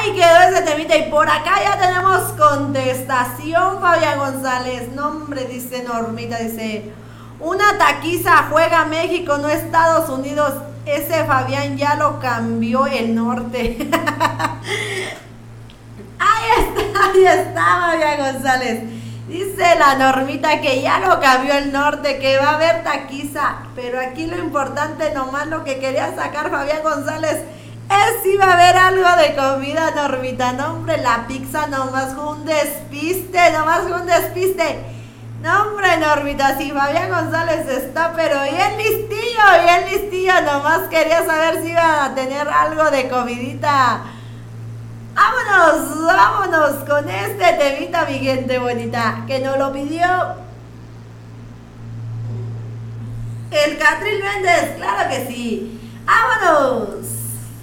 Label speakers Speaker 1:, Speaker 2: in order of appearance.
Speaker 1: Ahí quedó ese temita y por acá ya tenemos contestación, Fabián González. No, hombre, dice Normita, dice, una taquiza juega México, no Estados Unidos. Ese Fabián ya lo cambió el norte. Ahí está, Fabián González. Dice la Normita que ya lo cambió el norte, que va a haber taquiza. Pero aquí lo importante, nomás lo que quería sacar Fabián González, es si va a haber algo de comida, Normita. No, hombre, la pizza nomás fue un despiste, No, hombre, Normita, si Fabián González está, pero bien listillo, nomás quería saber si iba a tener algo de comidita. Vámonos con este temita, mi gente bonita, que nos lo pidió el Catril Méndez, claro que sí. Vámonos.